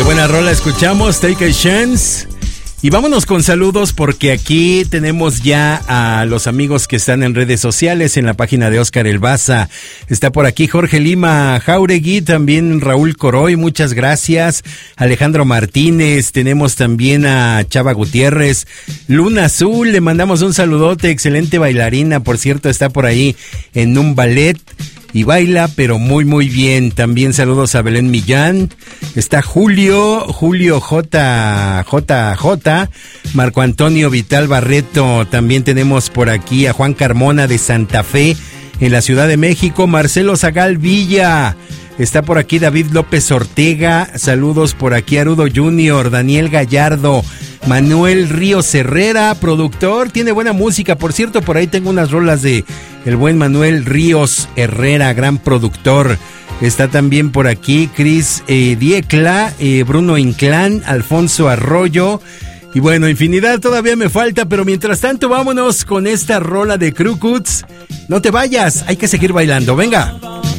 buena rola escuchamos, Take a Chance. Y vámonos con saludos porque aquí tenemos ya a los amigos que están en redes sociales, en la página de Oscar El Baza. Está por aquí Jorge Lima Jauregui, también Raúl Coroy, muchas gracias. Alejandro Martínez, tenemos también a Chava Gutiérrez. Luna Azul, le mandamos un saludote, excelente bailarina, por cierto, está por ahí en un ballet. Y baila, pero muy muy bien. También saludos a Belén Millán. Está Julio JJ, Marco Antonio Vital Barreto. También tenemos por aquí a Juan Carmona de Santa Fe, en la Ciudad de México. Marcelo Zagal Villa. Está por aquí David López Ortega. Saludos por aquí Arudo Junior, Daniel Gallardo, Manuel Ríos Herrera, productor, tiene buena música. Por cierto, por ahí tengo unas rolas de el buen Manuel Ríos Herrera, gran productor. Está también por aquí Cris Diecla, Bruno Inclán, Alfonso Arroyo. Y bueno, infinidad todavía me falta, pero mientras tanto vámonos con esta rola de Crew Cuts. No te vayas, hay que seguir bailando, venga.